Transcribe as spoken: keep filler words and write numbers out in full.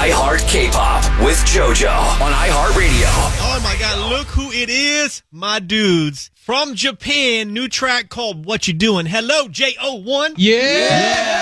iHeart K-Pop with JoJo on iHeartRadio. Oh my God, look who it is. My dudes from Japan. New track called What You Doing. Hello, J O one. Yeah. yeah.